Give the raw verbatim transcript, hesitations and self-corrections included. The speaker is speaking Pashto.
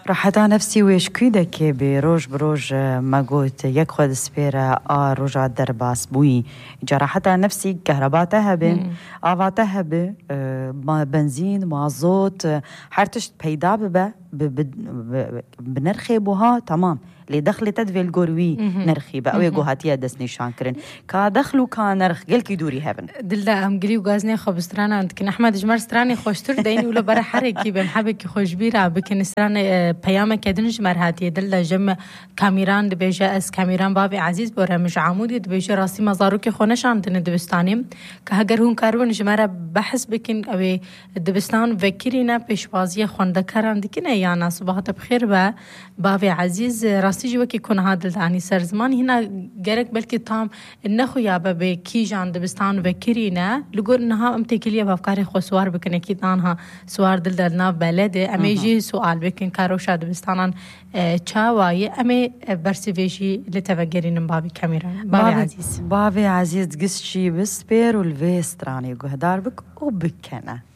راحت نفسي ويش كيدك بروج بروج ما قلت يك خد سبيرة آ رجع درباس بوي جراحتها نفسي كهرباء تهبن آفا تهب ما بنزين ما زوت حرتش بيدا ببا بنرخي بوها تمام اللي دخل تدفي الجوروي نرخي بقى ويجو هاتيا دسني شانكرن كدخلوا كان نرخ قل كي دوري هبن دللا هم قليو غازني خب استرانا عندك أحمد جمر استراني خوشتر ديني ولا برا حركي بمحبك خوش بيرا بكن استراني بيامة كدنج مر هاتيا دللا جم كاميران دبيجا اس كاميران بابي عزيز بورا مش عمودي دبيجا راسي مزاروكي خونش عندنا دبستاني كهجر هون كارون جمرة بحث بكن أبي دبستان فكرينا بيشوازية خونده كران دكنا يا ناس صباحت بخير با بابي عزيز راسي جوا كي يكون هذا الثاني سر زمان هنا جرك بلكي تام النخو يا بابي كي جان دبستان فكرينا لقول إنها أمتى كلية بافكاري خو سوار بكن أكيد عنها سوار دل دلنا بلده أمي جي سؤال بكن كاروشا دبستانان تشاواي أمي برسيفيجي لتفجرين بابي كاميرا بابي عزيز بابي عزيز قصشي بس بير والفيستراني وقهدار بك وبكنا